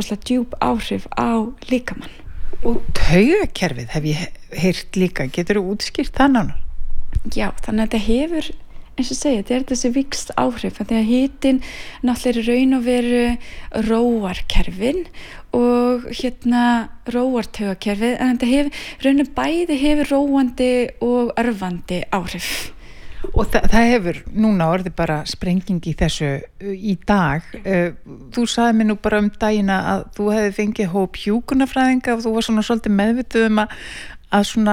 náttúrulega djúp áhrif á líkamann. Og taugakerfið hef ég heyrt líka, geturðu útskýrt það nánar? Já, þannig að þetta hefur, eins og segja, þetta þessi víxl áhrif, því að hitinn náttúrulega raun og veru róar kerfin og róar taugakerfið, en þetta hefur raun og bæði hefur róandi og örvandi áhrif. Og það hefur núna orðið bara sprenging í þessu í dag. Þú sagði mér nú bara dagina að þú hefði fengið hóp hjúkrunarfræðinga og þú var svona svolítið meðvituð að svona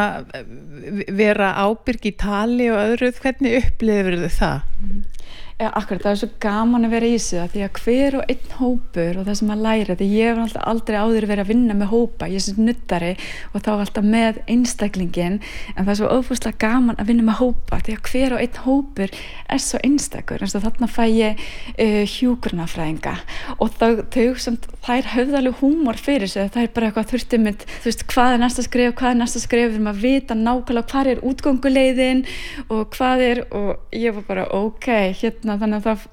vera ábyrg í tali og öðru. Hvernig upplifir þau það? Ja, akkurat, það svo gaman að vera í þessu því að hver og einn hópur og það sem að læra, því ég hef alltaf aldrei áður verið að vinna með hópa, ég sem nuttari og þá alltaf með einstaklingin, en það svo óbúslega gaman að vinna með hópa því að hver og einn hópur svo einstakur, eins og þarna fæ ég hjúkrunarfræðinga og þau sem þær höfðu alveg húmor fyrir sig, það bara eitthvað þurfti með, þú veist, hvað næsta skref, við erum að vita nákvæmlega hvað útgönguleiðin og hvað og ég var bara þannig að það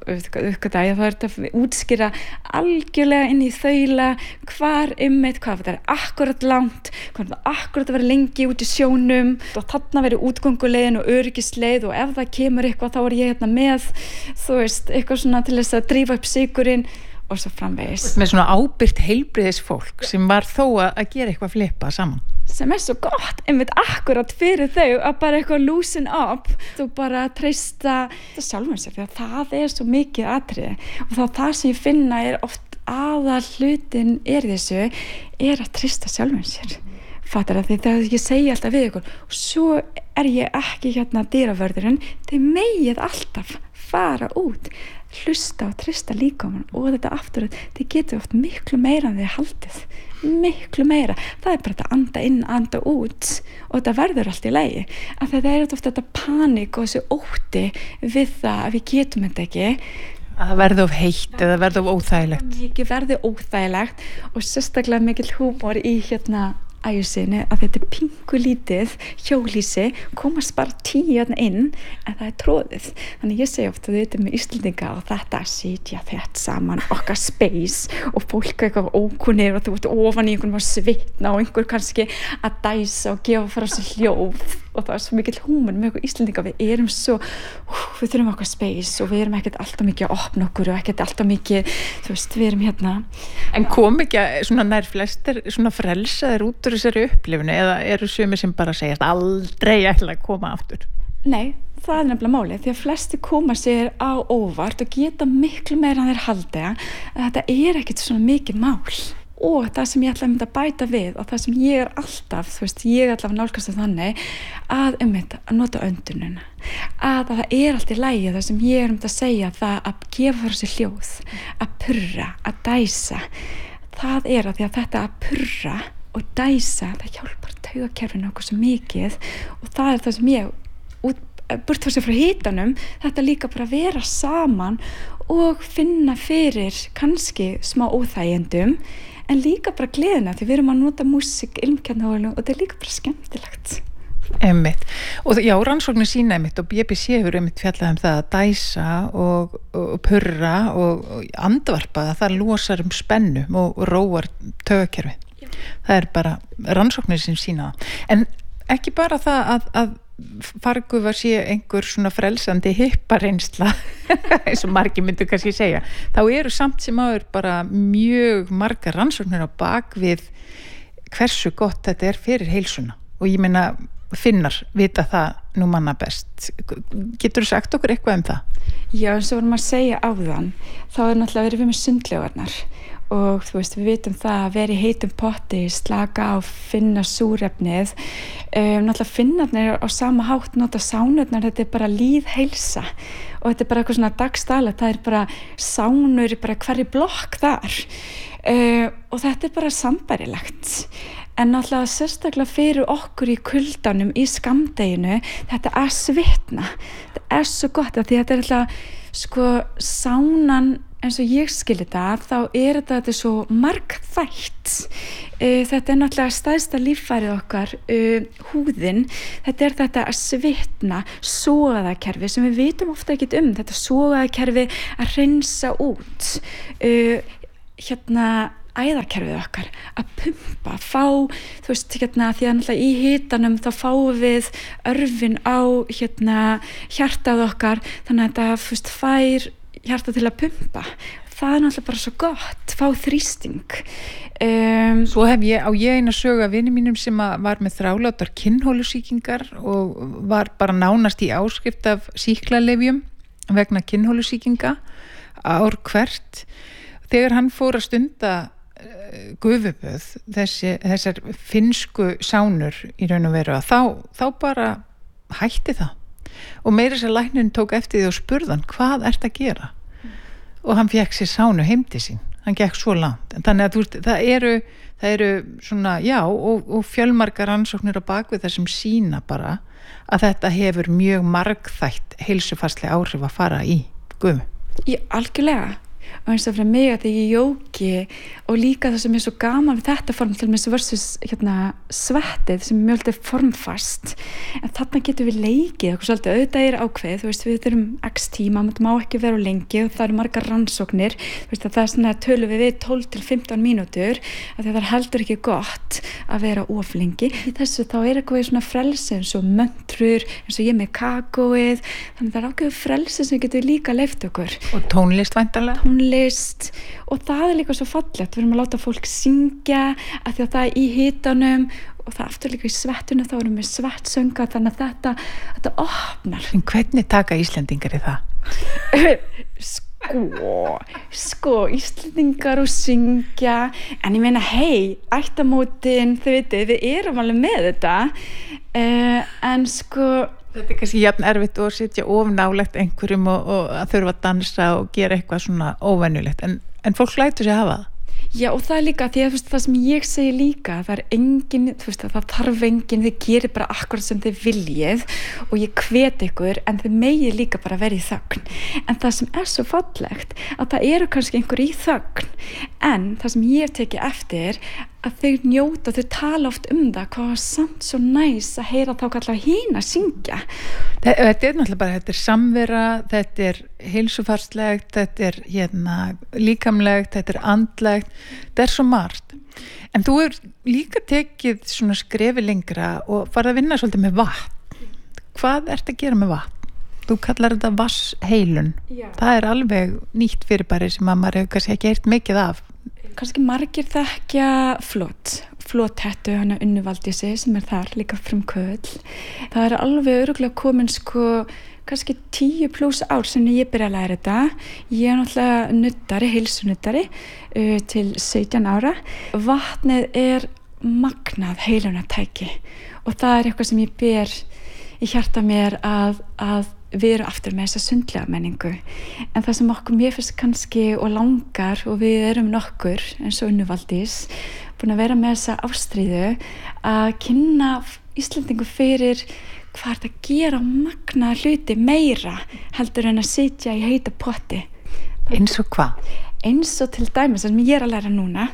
er þetta að útskýra algjörlega inn í þaula hvað þetta akkurat langt, hvað það akkurat að vera lengi út í sjónum og þarna verið útgönguleiðin og öryggisleið og ef það kemur eitthvað þá er ég með, þú veist, eitthvað svona til þess að drífa upp sykurinn og svo framvegis. Með svona ábyrgt heilbrigðisfólk sem var þó að gera eitthvað flippa saman. Sem svo gott, einmitt akkurat fyrir þau að bara eitthvað loosen up þú bara treysta sjálfum sér því að það svo mikið atriði og það sem ég finna oft aðal hlutin þessu að treysta sjálfum sér fattar því þegar ég segi alltaf við ykkur og svo ég ekki dyravörðurinn þið megið alltaf fara út hlusta og treysta líkamann og þetta aftur þið getur oft miklu meira en þið haldið miklu meira, það bara að anda inn, anda út og þetta verður allt í lagi af þetta oft þetta panik og þessi ótti við það að við getum þetta ekki að það verði of heitt eða verði of óþægilegt mikið verði óþægilegt og sérstaklega mikill húmor í æjusinni að þetta pingu lítið hjólhýsi komast bara 10 inn en það tróðið þannig ég segi oft að þetta með Íslendinga og þetta sitja þetta saman okkar space og fólk eitthvað ókunnir og þú ert ofan í einhvern svitna og einhver kannski að dæsa og gefa frá sér hljóð og það svo mikill húmor með okkur Íslendinga við við þurfum okkar space og við ekkert alltaf mikið að opna okkur og ekkert alltaf mikið þú veist við erum En kom ekki svona nær flestir svona frelsaðir út úr þessari upplifinu eða eru sumir sem bara segja aldrei ætla að koma aftur? Nei, það nefnilega málið því að flestir koma sér á óvart og geta miklu meira en þeir halda að þetta ekkert svona mikið mál og það sem ég ætla að bæta við og það sem ég alltaf, þú veist, ég alltaf nálgast þannig að nota öndunina að það allt í lagi það sem ég að segja það að gefa frá sér hljóð að purra, að dæsa það að því að þetta að purra og dæsa, það hjálpar taugakerfinu okkur svo mikið og það það sem ég burt frá hitanum, þetta líka bara vera saman og finna fyrir kannski smá óþægjendum en líka bara gleðina því við erum að nota músík, ilmkjarnahólum og þetta líka bara skemmtilegt. Einmitt. Og já, rannsóknir sýna einmitt og BBC hefur einmitt fjallað það að dæsa og purra og andvarpa það losar spennu og róar taugakerfi. Það bara rannsóknir sem sýna það. En ekki bara það að fargufa sé einhver svona frelsandi hippareynsla eins og margir myndu kannski segja þá eru samt sem áður bara mjög margar rannsóknir á bak við hversu gott þetta fyrir heilsuna og ég meina Finnar vita það nú manna best geturðu sagt okkur eitthvað það? Já, eins og vorum að segja áðan þá náttúrulega verið við með sundlaugarnar og þú veist, við vitum það að vera í heitum potti, slaka á, finna súrefnið náttúrulega Finnarnir á sama hátt nota sánurnar, þetta bara lýðheilsa og þetta bara eitthvað svona dagstæla það bara sánur bara hverri blokk þar og þetta bara sambærilegt en náttúrulega sérstaklega fyrir okkur í kuldanum í skammdeginu þetta svitna þetta svo gott að því þetta alltaf sánan eins og ég skilji þá þetta svo margþætt þetta náttúrulega stærsta líffærið okkar húðin, þetta að svitna sogaðakerfi sem við vitum ofta ekkert þetta sogaðakerfi að hreinsa út æðakerfið okkar að pumpa, fá, þú veist, því að náttúrulega í hitanum þá fáum við örfin á hjartað okkar, þannig að þetta, þú veist, fær hjartað til að pumpa. Það náttúrulega bara svo gott, fá þrýsting. Svo hef ég eina sögu af vini mínum sem var með þrálátar kynhólusýkingar og var bara nánast í áskrift af sýklalyfjum vegna kynhólusýkinga ár hvert. Þegar hann fór að stunda gufuböð, þessar finnsku sánur í raun og veru, þá bara hætti það. Og meira þess að læknirinn tók eftir því og spurði hann, hvað ert að gera? Og hann fékk sér sánu heim til sín. Hann gekk svo langt. En þannig að þú veist, það eru svona, já, og fjölmargar rannsóknir á bakvið það sem sýna bara að þetta hefur mjög margþætt heilsufarsleg áhrif að fara í gufu. Algjörlega. Og eins og fyrir mig að þegar ég jóki og líka það sem svo gaman við þetta form til með versus svettið sem mjög formfast, en þarna getum við leikið okkur svolítið, auðvitað ákveð, þú veist, við þurfum x tíma, það má ekki vera lengi og það eru margar rannsóknir, þú veist, að það svona tölum við 12 til 15 mínútur, að það heldur ekki gott að vera of lengi. Í þessu þá eitthvað svona frelsi eins og möntrur, eins og ég með kakóið, þannig það ákveð frelsi sem getur líka leyft okkur. Og tónlist væntanlega? Tónlist, og það líka svo fallegt, við erum að láta fólk syngja af því að það í hitanum og það aftur líka í svettinu, þá erum við svettsönga, þannig að þetta opnar. En hvernig taka Íslendingar í það? Sko, Íslendingar og syngja, en ég meina, ættamótin, þau veitir, við erum alveg með þetta, en sko, þetta kannski jafn erfitt að sitja of nálægt einhverjum og að þurfa að dansa og gera eitthvað svona óvenjulegt, en fólk lætur sig hafa það. Já, og það líka, því að það sem ég segi líka, það engin, þú veist, það þarf engin, þið gerir bara akkurat sem þið viljið og ég hvet ykkur, en þið megið líka bara verið í þögn. En það sem svo fallegt, að það eru kannski einhver í þögn, en það sem ég teki eftir, að þau njóta, þau tala oft það, hvað var samt svo næs að heyra þá kallar hína syngja. Þetta náttúrulega bara, þetta samvera, þetta heilsufarslegt, þetta líkamlegt, þetta andlegt, þetta svo margt. En þú hefur líka tekið svona skrefi lengra og farið að vinna svolítið með vatn. Hvað ert að gera með vatn? Þú kallar þetta vassheilun. Já. Það alveg nýtt fyrirbæri sem að maður hefur kannski ekki heyrt mikið af. Kannski margir þekkja flothettu hana Unnu Valdísi sem þar líka frumkvöðl. Það alveg örugglega komin kannski 10+ ár sem ég byrja að læra þetta. Ég náttúrulega nuddari, heilsunuddari til 17 ára. Vatnið magnað heilunartæki og það eitthvað sem ég ber í hjarta mér að við erum aftur með þessa sundlega menningu, en það sem mér finnst kannski og langar, og við erum nokkur eins og Unnu Valdís búin að vera með þessa ástríðu að kynna Íslendingu fyrir hvað að gera magnaða hluti meira heldur en að sitja í heita potti. Eins og hvað? Eins og til dæmis, sem ég að læra núna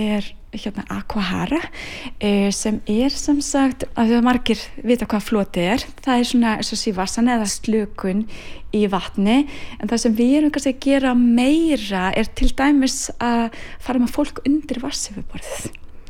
Aquahara, sem sem sagt, að því að margir vita hvað flotið það svona eins og sívasan eða slökun í vatni, en það sem við erum kannski að gera meira til dæmis að fara með fólk undir vatnsyfirborðið,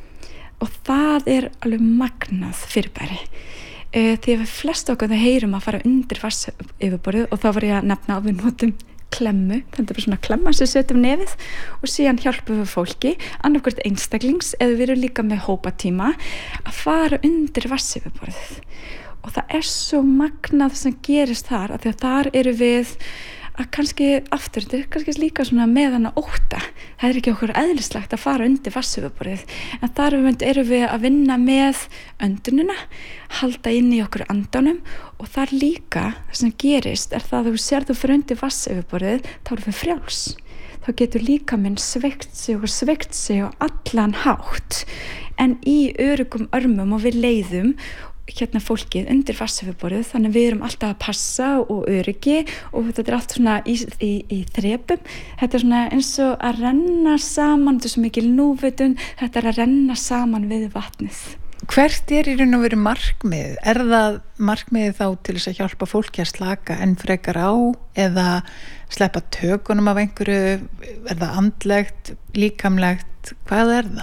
og það alveg magnað fyrirbæri. Því að við flest okkar það heyrum að fara undir vatnsyfirborðið, og þá var ég að nefna að við notum klemmu, þetta bara svona klemma sem setjum nefið og síðan hjálpum við fólki, annarkvort einstaklings eða við erum líka með hópatíma að fara undir vatnsyfirborðið, og það svo magnað sem gerist þar, af því að þar erum við að kannski aftur, þetta kannski líka svona með hana ótta, það ekki okkur eðlislegt að fara undir vatnsyfirborðið, en þar erum við að vinna með öndunina, halda inn í okkur andanum, og þar líka það sem gerist það að þú sér þú fyrir undir vatnsyfirborðið, þá erum við frjáls, þá getur líkaminn sveigt sig á allan hátt, en í öruggum örmum og við leiðum fólkið undir vatnsyfirborðið, þannig við erum alltaf að passa og öryggi, og þetta allt svona í þrepum. Þetta svona eins og að renna saman, þetta svo mikil núvitund, þetta að renna saman við vatnið. Hvert í raun og veru markmið? Það markmiðið þá til þess að hjálpa fólki að slaka enn frekar á, eða sleppa tökunum af einhverju, það andlegt, líkamlegt, nýtt, hvað er það?